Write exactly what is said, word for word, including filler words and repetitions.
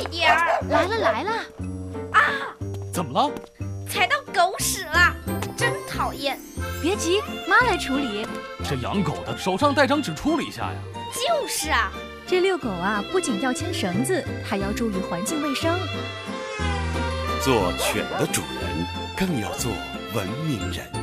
点儿。 来了来了！ 啊！ 怎么了？ 踩到狗屎了，真讨厌！ 别急，妈来处理。 这养狗的手上带张纸处理一下呀。 就是啊， 这遛狗啊，不仅要牵绳子，还要注意环境卫生。 做犬的主人，更要做文明人。